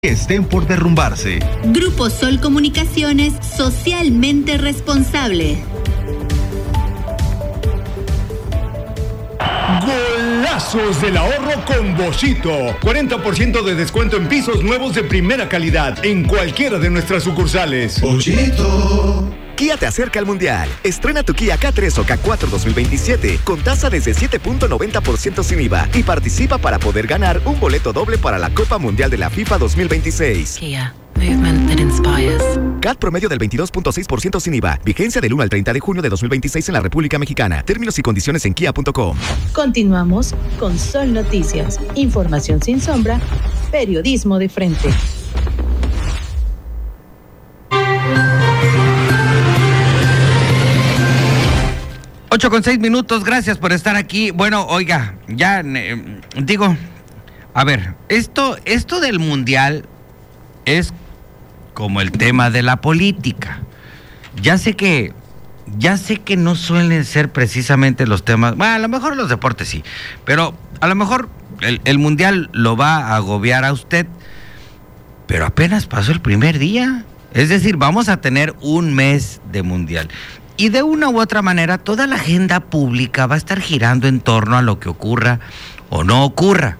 estén por derrumbarse. Grupo Sol Comunicaciones, socialmente responsable. Golazos del ahorro con Boschito. 40% de descuento en pisos nuevos de primera calidad en cualquiera de nuestras sucursales. Boschito. Kia te acerca al Mundial. Estrena tu Kia K3 o K4 2027 con tasa desde 7.90% sin IVA y participa para poder ganar un boleto doble para la Copa Mundial de la FIFA 2026. Kia, movement that inspires. CAT promedio del 22.6% sin IVA. Vigencia del 1 al 30 de junio de 2026 en la República Mexicana. Términos y condiciones en kia.com. Continuamos con Sol Noticias. Información sin sombra. Periodismo de frente. 8:06, gracias por estar aquí. Bueno, oiga, ya digo, a ver, esto del mundial es como el tema de la política. Ya sé que no suelen ser precisamente los temas, bueno, a lo mejor los deportes sí, pero a lo mejor el mundial lo va a agobiar a usted, pero apenas pasó el primer día. Es decir, vamos a tener un mes de mundial. Y de una u otra manera, toda la agenda pública va a estar girando en torno a lo que ocurra o no ocurra.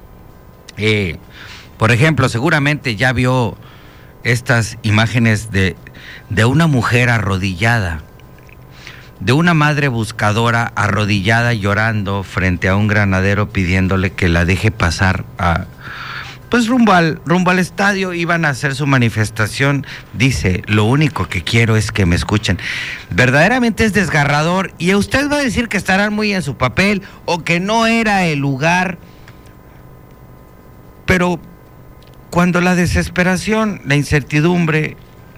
Por ejemplo, seguramente ya vio estas imágenes de una mujer arrodillada, de una madre buscadora arrodillada llorando frente a un granadero pidiéndole que la deje pasar pues rumbo al estadio. Iban a hacer su manifestación. Dice, lo único que quiero es que me escuchen. Verdaderamente es desgarrador, y usted va a decir que estarán muy en su papel o que no era el lugar, pero cuando la desesperación, la incertidumbre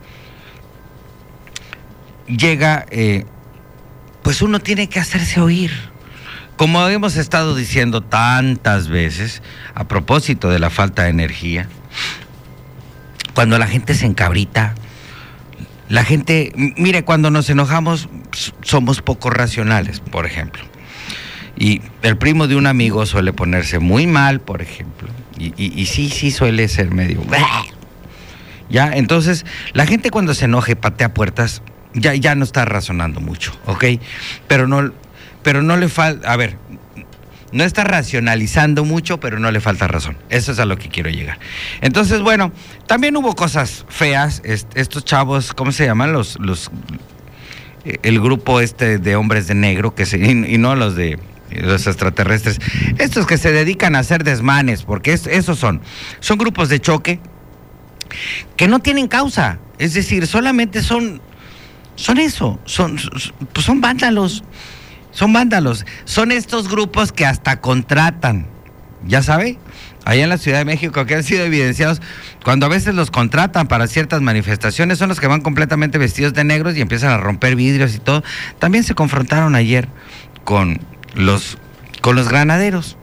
llega, pues uno tiene que hacerse oír. Como hemos estado diciendo tantas veces, a propósito de la falta de energía, cuando la gente se encabrita, la gente, mire, cuando nos enojamos somos poco racionales, por ejemplo. Y el primo de un amigo suele ponerse muy mal, por ejemplo, y sí suele ser medio... Ya, entonces, la gente cuando se enoja y patea puertas, ya no está razonando mucho, ¿ok? Pero no le falta, a ver, no está racionalizando mucho, pero no le falta razón. Eso es a lo que quiero llegar. Entonces, bueno, también hubo cosas feas. Estos chavos, ¿cómo se llaman? El grupo de hombres de negro, y no los de los extraterrestres, estos que se dedican a hacer desmanes, porque esos son grupos de choque que no tienen causa. Es decir, solamente son eso, son vándalos. Son vándalos, son estos grupos que hasta contratan, ya sabe, allá en la Ciudad de México, que han sido evidenciados, cuando a veces los contratan para ciertas manifestaciones, son los que van completamente vestidos de negros y empiezan a romper vidrios y todo. También se confrontaron ayer con los granaderos.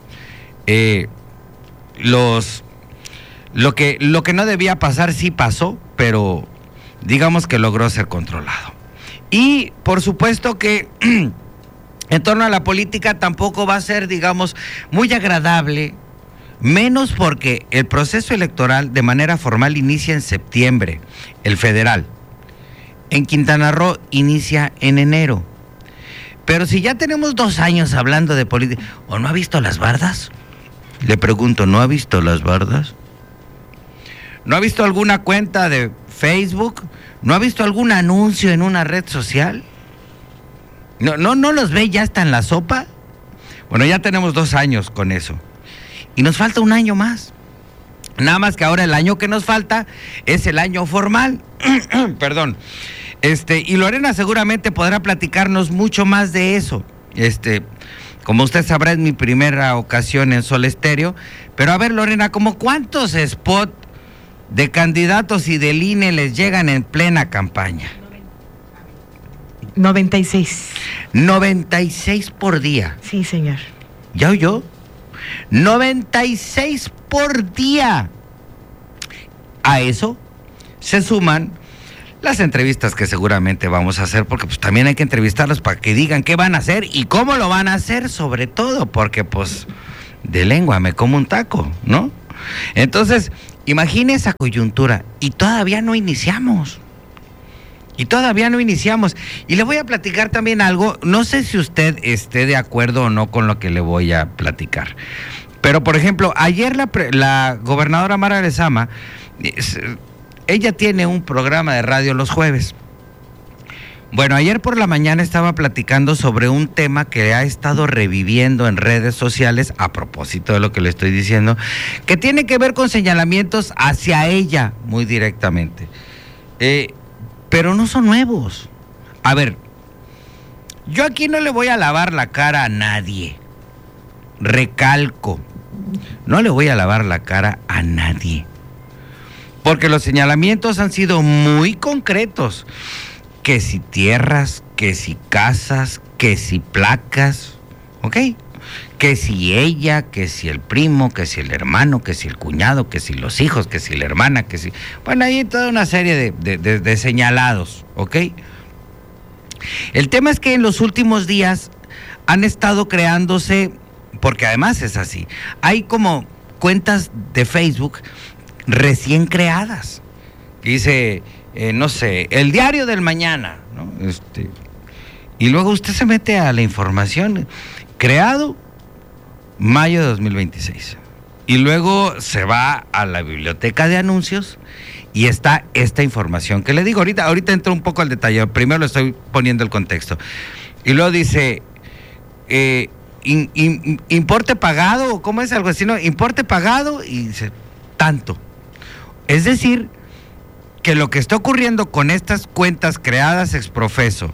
Lo que no debía pasar sí pasó, pero digamos que logró ser controlado. Y por supuesto que... en torno a la política tampoco va a ser, digamos, muy agradable, menos porque el proceso electoral de manera formal inicia en septiembre, el federal. En Quintana Roo inicia en enero. Pero si ya tenemos 2 años hablando de política, ¿o no ha visto las bardas? Le pregunto, ¿no ha visto las bardas? ¿No ha visto alguna cuenta de Facebook? ¿No ha visto algún anuncio en una red social? ¿No los ve ya hasta en la sopa? Bueno, ya tenemos 2 años con eso. Y nos falta un año más. Nada más que ahora el año que nos falta es el año formal. Perdón. Y Lorena seguramente podrá platicarnos mucho más de eso. Como usted sabrá, es mi primera ocasión en Sol Estéreo. Pero a ver, Lorena, ¿cómo cuántos spots de candidatos y del INE les llegan en plena campaña? 96. 96 por día. Sí, señor. ¿Ya oyó? 96 por día. A eso se suman las entrevistas que seguramente vamos a hacer, porque pues también hay que entrevistarlos para que digan qué van a hacer y cómo lo van a hacer, sobre todo, porque pues de lengua me como un taco, ¿no? Entonces, Imagine esa coyuntura y todavía no iniciamos. Y le voy a platicar también algo, no sé si usted esté de acuerdo o no con lo que le voy a platicar. Pero, por ejemplo, ayer la gobernadora Mara Lezama, ella tiene un programa de radio los jueves. Bueno, ayer por la mañana estaba platicando sobre un tema que ha estado reviviendo en redes sociales, a propósito de lo que le estoy diciendo, que tiene que ver con señalamientos hacia ella muy directamente. Pero no son nuevos. A ver, yo aquí no le voy a lavar la cara a nadie. Recalco, no le voy a lavar la cara a nadie. Porque los señalamientos han sido muy concretos. Que si tierras, que si casas, que si placas, ¿ok? Que si ella, que si el primo, que si el hermano, que si el cuñado, que si los hijos, que si la hermana, que si... Bueno, hay toda una serie de señalados, ¿ok? El tema es que en los últimos días han estado creándose, porque además es así, hay como cuentas de Facebook recién creadas. Dice, no sé, el diario del mañana, ¿no? Y luego usted se mete a la información, creado mayo de 2026. Y luego se va a la biblioteca de anuncios y está esta información que le digo. Ahorita entro un poco al detalle, primero le estoy poniendo el contexto. Y luego dice, importe pagado, ¿cómo es algo así? ¿No? Importe pagado y dice, tanto. Es decir, que lo que está ocurriendo con estas cuentas creadas ex profeso,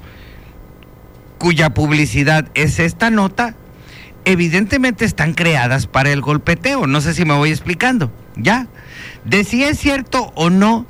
cuya publicidad es esta nota, evidentemente están creadas para el golpeteo. No sé si me voy explicando, ¿ya? De si es cierto o no,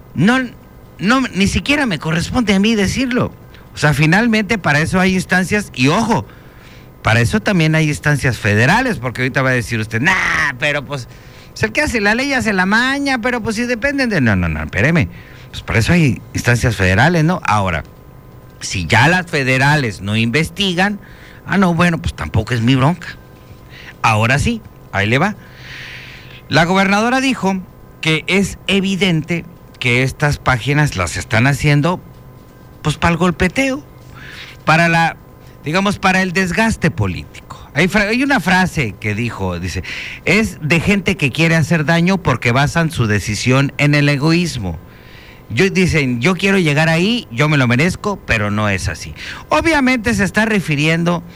ni siquiera me corresponde a mí decirlo. O sea, finalmente para eso hay instancias, y ojo, para eso también hay instancias federales, porque ahorita va a decir usted, pero pues el que hace la ley hace la maña, pero pues si dependen de... No, espéreme, pues para eso hay instancias federales, ¿no? Ahora, si ya las federales no investigan, bueno, pues tampoco es mi bronca. Ahora sí, ahí le va. La gobernadora dijo que es evidente que estas páginas las están haciendo pues para el golpeteo, para para el desgaste político. Hay una frase que dice, es de gente que quiere hacer daño porque basan su decisión en el egoísmo. Dicen, yo quiero llegar ahí, yo me lo merezco, pero no es así. Obviamente se está refiriendo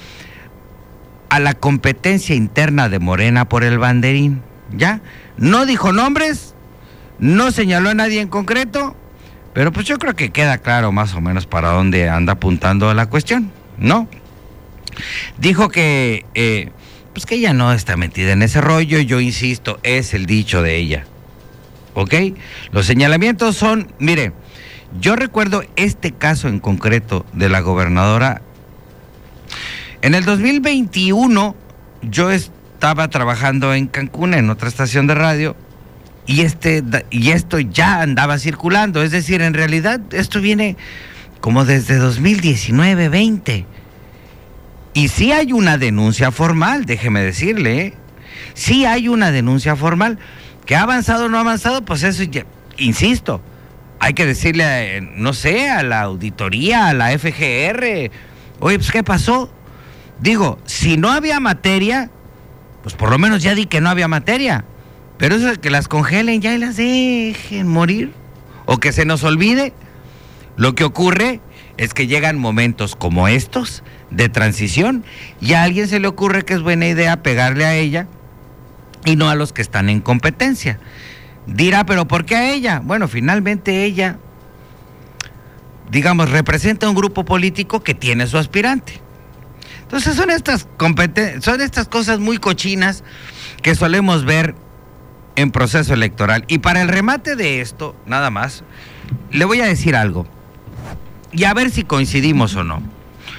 a la competencia interna de Morena por el banderín, ¿ya? No dijo nombres, no señaló a nadie en concreto, pero pues yo creo que queda claro más o menos para dónde anda apuntando la cuestión, ¿no? Dijo que pues que ella no está metida en ese rollo. Yo insisto, es el dicho de ella, ¿ok? Los señalamientos son, mire, yo recuerdo este caso en concreto de la gobernadora. En el 2021 yo estaba trabajando en Cancún en otra estación de radio y esto ya andaba circulando, es decir, en realidad esto viene como desde 2019-20. Y sí hay una denuncia formal, déjeme decirle, ¿eh? Sí hay una denuncia formal. ¿Que ha avanzado o no ha avanzado? Pues eso ya, insisto, hay que decirle, no sé, a la auditoría, a la FGR, oye, pues ¿qué pasó? Digo, si no había materia, pues por lo menos ya di que no había materia. Pero eso de que las congelen ya y las dejen morir, o que se nos olvide. Lo que ocurre es que llegan momentos como estos, de transición, y a alguien se le ocurre que es buena idea pegarle a ella y no a los que están en competencia. Dirá, ¿pero por qué a ella? Bueno, finalmente ella, representa un grupo político que tiene su aspirante. Entonces son estas cosas muy cochinas que solemos ver en proceso electoral. Y para el remate de esto, nada más, le voy a decir algo, y a ver si coincidimos o no.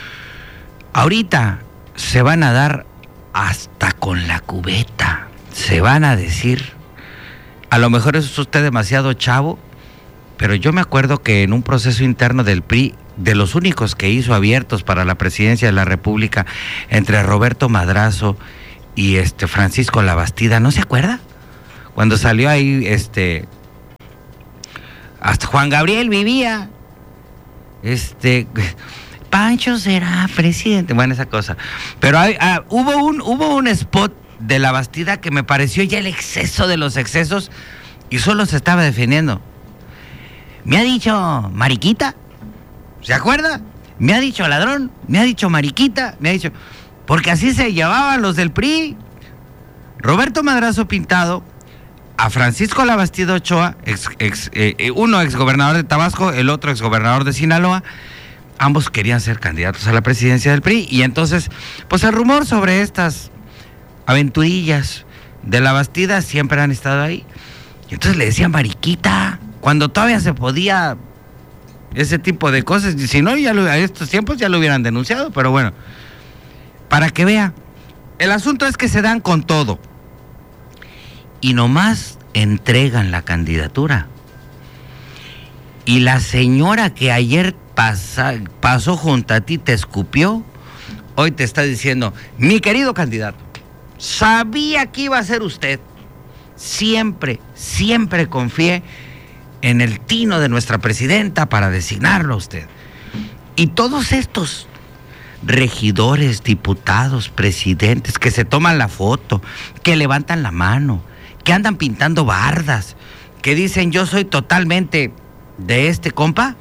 Ahorita se van a dar hasta con la cubeta. Se van a decir, a lo mejor es usted demasiado chavo, pero yo me acuerdo que en un proceso interno del PRI, de los únicos que hizo abiertos para la presidencia de la República, entre Roberto Madrazo y Francisco Labastida, ¿no se acuerda? cuando salió ahí, hasta Juan Gabriel vivía, Pancho será presidente, bueno, esa cosa. Pero hubo un spot de La Bastida que me pareció ya el exceso de los excesos y solo se estaba defendiendo. Me ha dicho mariquita, ¿se acuerda? Me ha dicho ladrón, me ha dicho mariquita, me ha dicho... Porque así se llevaban los del PRI. Roberto Madrazo Pintado, a Francisco Labastida Ochoa, uno exgobernador de Tabasco, el otro exgobernador de Sinaloa, ambos querían ser candidatos a la presidencia del PRI. Y entonces, pues el rumor sobre estas aventurillas de Labastida siempre han estado ahí. Y entonces le decían mariquita, cuando todavía se podía ese tipo de cosas. Y si no, a estos tiempos ya lo hubieran denunciado, pero bueno. Para que vea, el asunto es que se dan con todo y nomás entregan la candidatura. Y la señora que ayer pasó junto a ti te escupió, hoy te está diciendo, mi querido candidato, sabía que iba a ser usted. Siempre, siempre confié en el tino de nuestra presidenta para designarlo a usted. Y todos estos regidores, diputados, presidentes que se toman la foto, que levantan la mano, que andan pintando bardas, que dicen yo soy totalmente de este compa,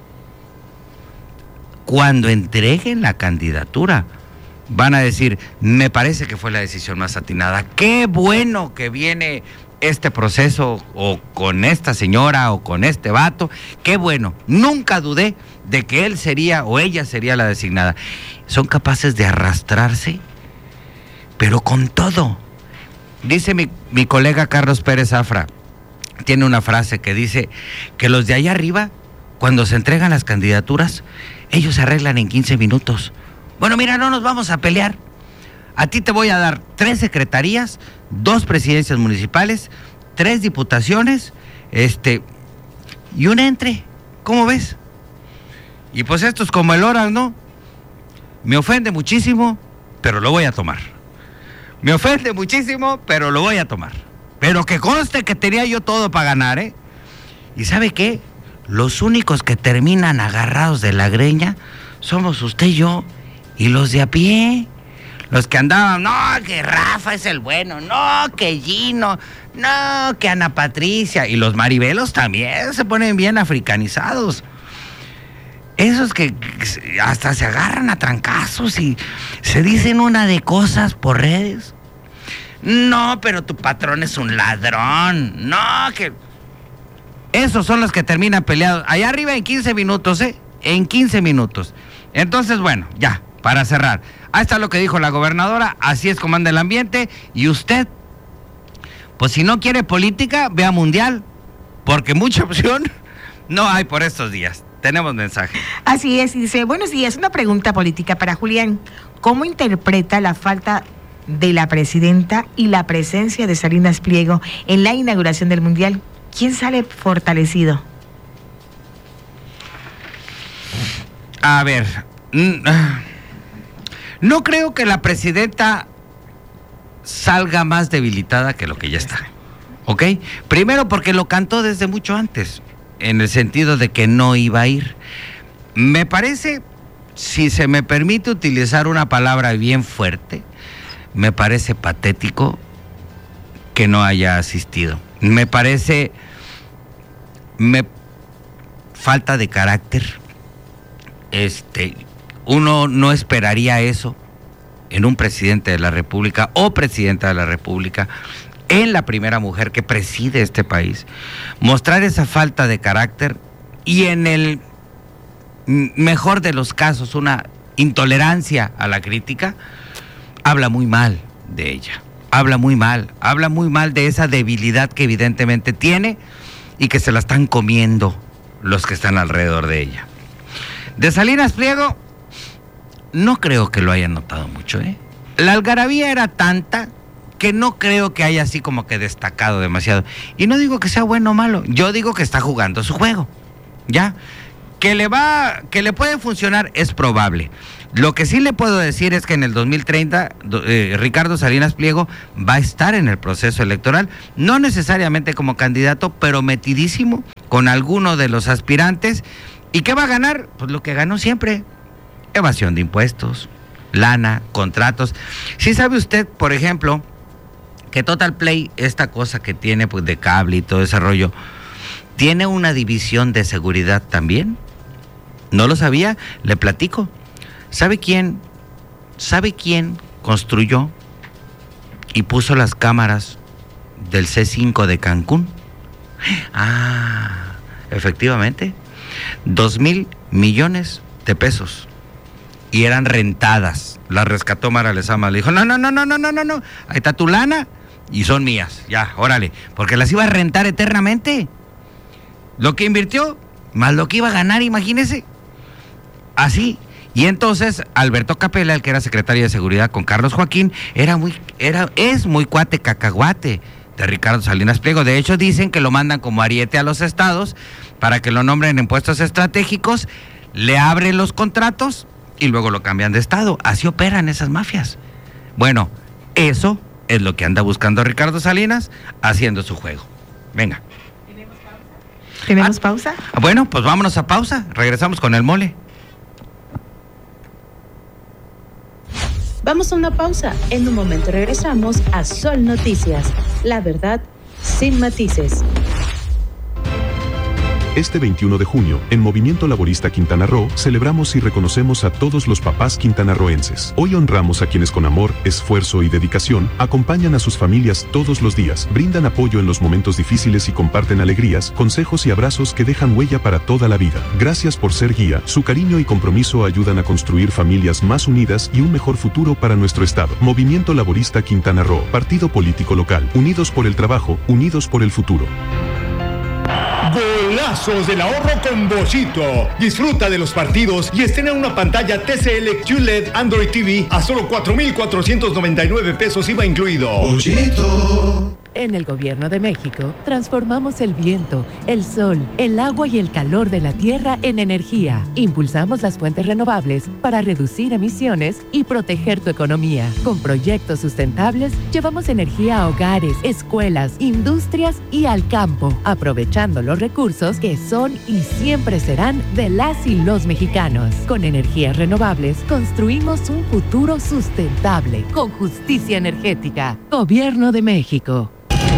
cuando entreguen la candidatura van a decir, me parece que fue la decisión más atinada, qué bueno que viene este proceso o con esta señora o con este vato, qué bueno, nunca dudé de que él sería o ella sería la designada. Son capaces de arrastrarse, pero con todo. Dice mi colega Carlos Pérez Zafra, tiene una frase que dice que los de allá arriba, cuando se entregan las candidaturas, ellos se arreglan en 15 minutos. Bueno, mira, no nos vamos a pelear. A ti te voy a dar 3 secretarías, 2 presidencias municipales, 3 diputaciones, y un entre. ¿Cómo ves? Y pues esto es como el Oras, ¿no? Me ofende muchísimo, pero lo voy a tomar. Me ofende muchísimo, pero lo voy a tomar. Pero que conste que tenía yo todo para ganar, ¿eh? ¿Y sabe qué? Los únicos que terminan agarrados de la greña somos usted y yo, y los de a pie. Los que andaban, no, que Rafa es el bueno, no, que Gino, no, que Ana Patricia. Y los maribelos también se ponen bien africanizados. Esos que hasta se agarran a trancazos y se dicen una de cosas por redes. No, pero tu patrón es un ladrón. No, que... Esos son los que terminan peleados. Allá arriba en 15 minutos, ¿eh? En 15 minutos. Entonces, bueno, ya, para cerrar. Ahí está lo que dijo la gobernadora, así es como anda el ambiente. Y usted, pues si no quiere política, vea Mundial. Porque mucha opción no hay por estos días. Tenemos mensaje. Así es, dice, buenos días, una pregunta política para Julián. ¿Cómo interpreta la falta de la presidenta y la presencia de Salinas Pliego en la inauguración del Mundial? ¿Quién sale fortalecido? A ver, no creo que la presidenta salga más debilitada que lo que ya está, ¿ok? Primero porque lo cantó desde mucho antes, en el sentido de que no iba a ir. Me parece, si se me permite utilizar una palabra bien fuerte, me parece patético que no haya asistido. Me parece falta de carácter. Uno no esperaría eso en un presidente de la República o presidenta de la República, en la primera mujer que preside este país. Mostrar esa falta de carácter y, en el mejor de los casos, una intolerancia a la crítica, habla muy mal de ella. Habla muy mal de esa debilidad que evidentemente tiene y que se la están comiendo los que están alrededor de ella. De Salinas Pliego, no creo que lo hayan notado mucho, ¿eh? La algarabía era tanta que no creo que haya así como que destacado demasiado. Y no digo que sea bueno o malo, yo digo que está jugando su juego, ¿ya? Que le puede funcionar es probable. Lo que sí le puedo decir es que en el 2030 Ricardo Salinas Pliego va a estar en el proceso electoral, no necesariamente como candidato, pero metidísimo con alguno de los aspirantes. ¿Y qué va a ganar? Pues lo que ganó siempre: evasión de impuestos, lana, contratos. ¿Sí sabe usted, por ejemplo, que Total Play, esta cosa que tiene pues de cable y todo ese rollo, tiene una división de seguridad también? ¿No lo sabía? Le platico. ¿Sabe quién construyó y puso las cámaras del C5 de Cancún? Efectivamente, 2,000 millones de pesos. Y eran rentadas. Las rescató Mara Lezama. Le dijo, no. Ahí está tu lana y son mías. Ya, órale. Porque las iba a rentar eternamente. Lo que invirtió, más lo que iba a ganar, imagínese. Así. Y entonces, Alberto Capella, el que era secretario de Seguridad con Carlos Joaquín, es muy cuate cacahuate de Ricardo Salinas Pliego. De hecho, dicen que lo mandan como ariete a los estados para que lo nombren en puestos estratégicos, le abren los contratos y luego lo cambian de estado. Así operan esas mafias. Bueno, eso es lo que anda buscando Ricardo Salinas, haciendo su juego. Venga. ¿Tenemos pausa? Bueno, pues vámonos a pausa. Regresamos con el mole. Vamos a una pausa. En un momento regresamos a Sol Noticias. La verdad sin matices. Este 21 de junio, en Movimiento Laborista Quintana Roo, celebramos y reconocemos a todos los papás quintanarroenses. Hoy honramos a quienes con amor, esfuerzo y dedicación acompañan a sus familias todos los días, brindan apoyo en los momentos difíciles y comparten alegrías, consejos y abrazos que dejan huella para toda la vida. Gracias por ser guía. Su cariño y compromiso ayudan a construir familias más unidas y un mejor futuro para nuestro estado. Movimiento Laborista Quintana Roo, partido político local, unidos por el trabajo, unidos por el futuro. Golazos del ahorro con Bollito. Disfruta de los partidos y estrena una pantalla TCL QLED Android TV a solo 4,499 pesos IVA incluido. Bollito. En el Gobierno de México, transformamos el viento, el sol, el agua y el calor de la tierra en energía. Impulsamos las fuentes renovables para reducir emisiones y proteger tu economía. Con proyectos sustentables, llevamos energía a hogares, escuelas, industrias y al campo, aprovechando los recursos que son y siempre serán de las y los mexicanos. Con energías renovables, construimos un futuro sustentable, con justicia energética. Gobierno de México.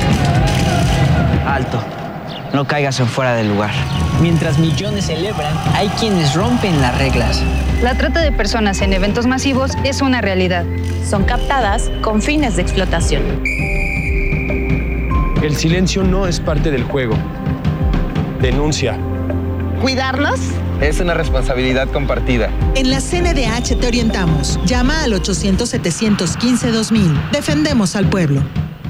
Alto, no caigas en fuera del lugar. Mientras millones celebran, hay quienes rompen las reglas. La trata de personas en eventos masivos es una realidad. Son captadas con fines de explotación. El silencio no es parte del juego. Denuncia. ¿Cuidarlos? Es una responsabilidad compartida. En la CNDH te orientamos. Llama al 800-715-2000. Defendemos al pueblo.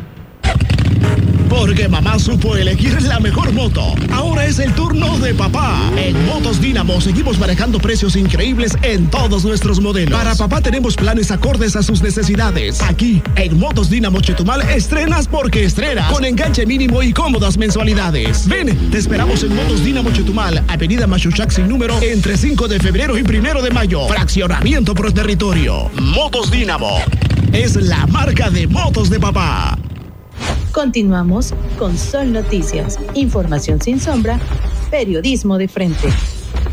Porque mamá supo elegir la mejor moto. Ahora es el turno de papá. En Motos Dínamo seguimos manejando precios increíbles en todos nuestros modelos. Para papá tenemos planes acordes a sus necesidades. Aquí, en Motos Dínamo Chetumal, estrenas porque estrenas. Con enganche mínimo y cómodas mensualidades. Ven, te esperamos en Motos Dínamo Chetumal, Avenida Machuchac sin número, entre 5 de febrero y 1 de mayo. Fraccionamiento por territorio. Motos Dínamo es la marca de motos de papá. Continuamos con Sol Noticias. Información sin sombra, periodismo de frente.